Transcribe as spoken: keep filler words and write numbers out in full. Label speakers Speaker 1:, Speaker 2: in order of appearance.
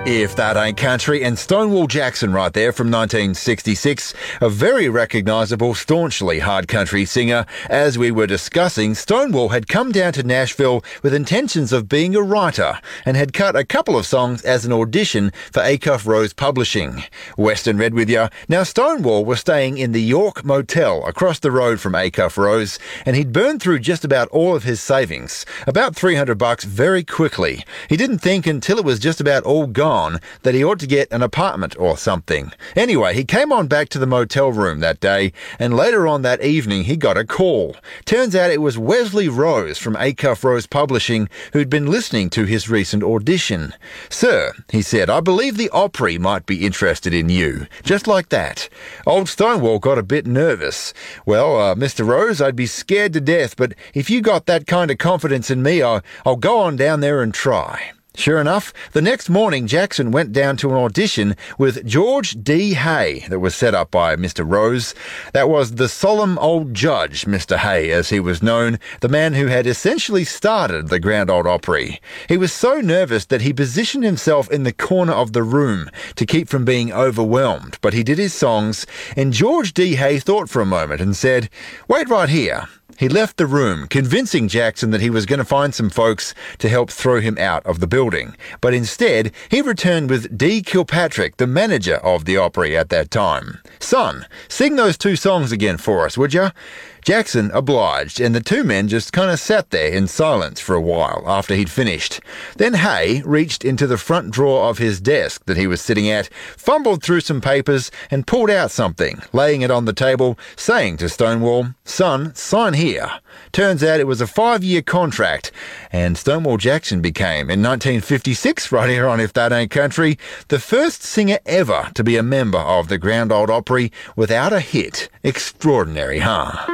Speaker 1: If That Ain't Country, and Stonewall Jackson right there from nineteen sixty-six, a very recognisable, staunchly hard country singer. As we were discussing, Stonewall had come down to Nashville with intentions of being a writer and had cut a couple of songs as an audition for Acuff Rose Publishing. Western Red with you. Now, Stonewall was staying in the York Motel across the road from Acuff Rose, and he'd burned through just about all of his savings, about three hundred bucks, very quickly. He didn't think until it was just about all gone that he ought to get an apartment or something. Anyway, he came on back to the motel room that day, and later on that evening he got a call. Turns out it was Wesley Rose from Acuff Rose Publishing who'd been listening to his recent audition. "Sir," he said, "I believe the Opry might be interested in you." Just like that. Old Stonewall got a bit nervous. "Well, uh, Mister Rose, I'd be scared to death, but if you got that kind of confidence in me, I'll, I'll go on down there and try." Sure enough, the next morning Jackson went down to an audition with George D. Hay that was set up by Mister Rose. That was the solemn old judge, Mister Hay, as he was known, the man who had essentially started the Grand Ole Opry. He was so nervous that he positioned himself in the corner of the room to keep from being overwhelmed, but he did his songs, and George D. Hay thought for a moment and said, "Wait right here." He left the room, convincing Jackson that he was going to find some folks to help throw him out of the building. But instead, he returned with Dee Kilpatrick, the manager of the Opry at that time. "Son, sing those two songs again for us, would ya?" Jackson obliged, and the two men just kind of sat there in silence for a while after he'd finished. Then Hay reached into the front drawer of his desk that he was sitting at, fumbled through some papers, and pulled out something, laying it on the table, saying to Stonewall, "Son, sign here." Turns out it was a five-year contract, and Stonewall Jackson became, in nineteen fifty-six, right here on If That Ain't Country, the first singer ever to be a member of the Grand Ole Opry without a hit. Extraordinary, huh?